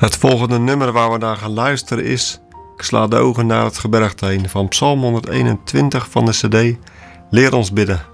Het volgende nummer waar we naar gaan luisteren is Ik sla de ogen naar het gebergte heen van Psalm 121 van de cd Leer ons bidden.